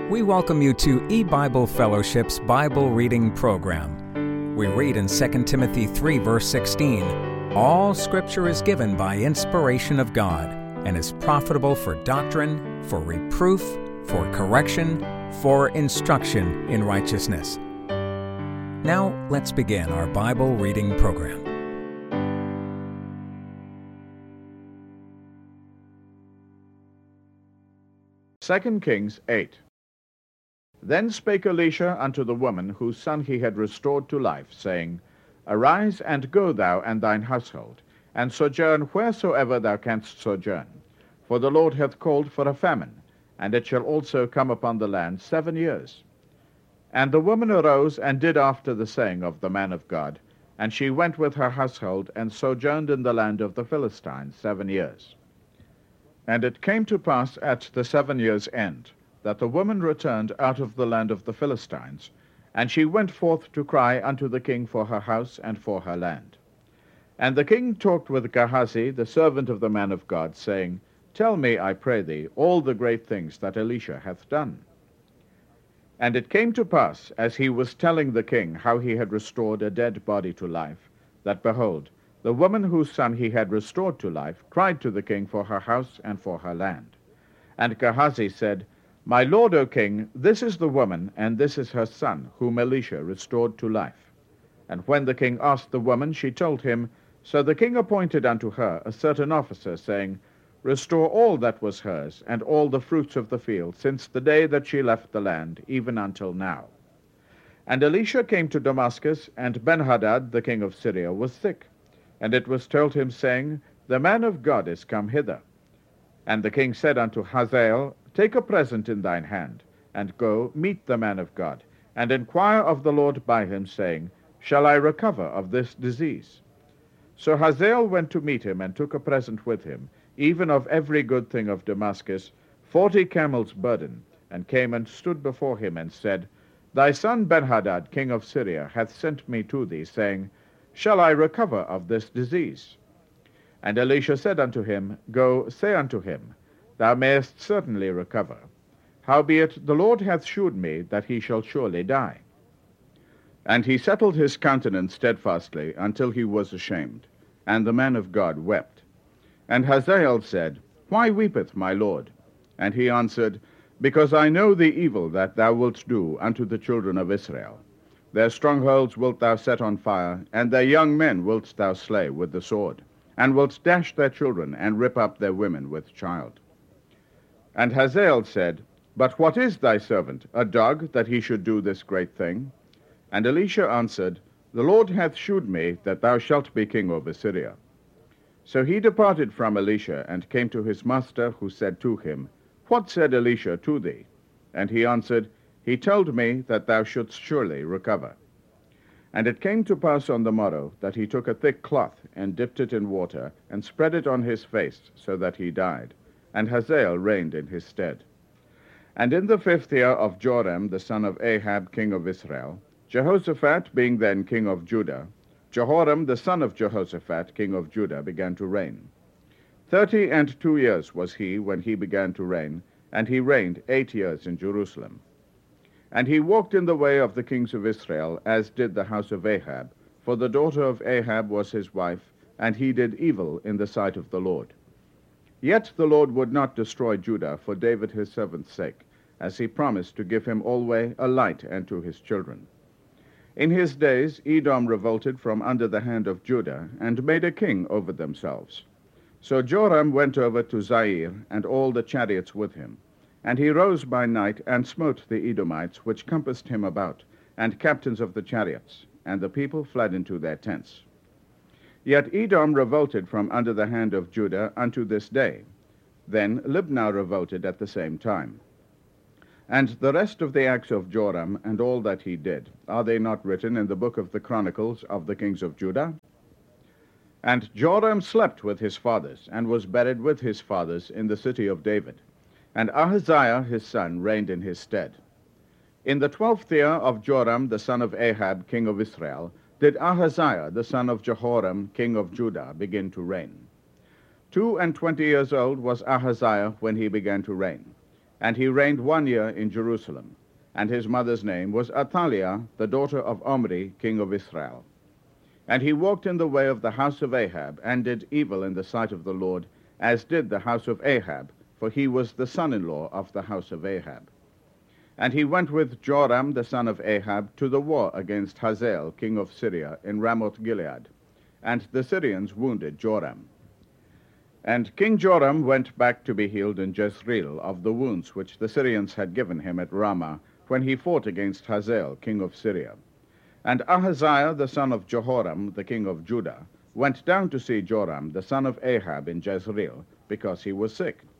We welcome you to eBible Fellowship's Bible Reading Program. We read in 2 Timothy 3, verse 16, "All Scripture is given by inspiration of God, and is profitable for doctrine, for reproof, for correction, for instruction in righteousness." Now, let's begin our Bible reading program. Second Kings 8. Then spake Elisha unto the woman whose son he had restored to life, saying, Arise, and go thou and thine household, and sojourn wheresoever thou canst sojourn. For the Lord hath called for a famine, and it shall also come upon the land 7 years. And the woman arose and did after the saying of the man of God, and she went with her household, and sojourned in the land of the Philistines 7 years. And it came to pass at the 7 years' end, that the woman returned out of the land of the Philistines, and she went forth to cry unto the king for her house and for her land. And the king talked with Gehazi, the servant of the man of God, saying, Tell me, I pray thee, all the great things that Elisha hath done. And it came to pass, as he was telling the king how he had restored a dead body to life, that, behold, the woman whose son he had restored to life cried to the king for her house and for her land. And Gehazi said, My lord, O king, this is the woman, and this is her son, whom Elisha restored to life. And when the king asked the woman, she told him. So the king appointed unto her a certain officer, saying, Restore all that was hers, and all the fruits of the field, since the day that she left the land, even until now. And Elisha came to Damascus, and Benhadad the king of Syria was sick. And it was told him, saying, The man of God is come hither. And the king said unto Hazael, Take a present in thine hand, and go meet the man of God, and inquire of the Lord by him, saying, Shall I recover of this disease? So Hazael went to meet him, and took a present with him, even of every good thing of Damascus, 40 camels' burden, and came and stood before him, and said, Thy son Benhadad, king of Syria, hath sent me to thee, saying, Shall I recover of this disease? And Elisha said unto him, Go, say unto him, Thou mayest certainly recover. Howbeit the Lord hath shewed me that he shall surely die. And he settled his countenance steadfastly until he was ashamed. And the man of God wept. And Hazael said, Why weepeth my lord? And he answered, Because I know the evil that thou wilt do unto the children of Israel. Their strongholds wilt thou set on fire, and their young men wilt thou slay with the sword, and wilt dash their children, and rip up their women with child. And Hazael said, But what is thy servant, a dog, that he should do this great thing? And Elisha answered, The Lord hath shewed me that thou shalt be king over Syria. So he departed from Elisha, and came to his master, who said to him, What said Elisha to thee? And he answered, He told me that thou shouldst surely recover. And it came to pass on the morrow that he took a thick cloth, and dipped it in water, and spread it on his face, so that he died. And Hazael reigned in his stead. And in the 5th year of Joram the son of Ahab king of Israel, Jehoshaphat being then king of Judah, Jehoram the son of Jehoshaphat king of Judah began to reign. 32 years was he when he began to reign, and he reigned 8 years in Jerusalem. And he walked in the way of the kings of Israel, as did the house of Ahab, for the daughter of Ahab was his wife, and he did evil in the sight of the Lord. Yet the Lord would not destroy Judah for David his servant's sake, as he promised to give him alway a light and to his children. In his days Edom revolted from under the hand of Judah, and made a king over themselves. So Joram went over to Zair, and all the chariots with him. And he rose by night, and smote the Edomites, which compassed him about, and captains of the chariots, and the people fled into their tents. Yet Edom revolted from under the hand of Judah unto this day. Then Libnah revolted at the same time. And the rest of the acts of Joram, and all that he did, are they not written in the book of the Chronicles of the kings of Judah? And Joram slept with his fathers, and was buried with his fathers in the city of David. And Ahaziah his son reigned in his stead. In the 12th year of Joram the son of Ahab king of Israel, did Ahaziah the son of Jehoram king of Judah begin to reign. 22 years old was Ahaziah when he began to reign, And he reigned 1 year in Jerusalem. And his mother's name was Athaliah, the daughter of Omri, king of Israel. And he walked in the way of the house of Ahab, and did evil in the sight of the Lord, as did the house of Ahab, for he was the son-in-law of the house of Ahab. And he went with Joram the son of Ahab to the war against Hazael, king of Syria, in Ramoth Gilead. And the Syrians wounded Joram. And King Joram went back to be healed in Jezreel of the wounds which the Syrians had given him at Ramah, when he fought against Hazael, king of Syria. And Ahaziah the son of Jehoram, the king of Judah, went down to see Joram the son of Ahab in Jezreel, because he was sick.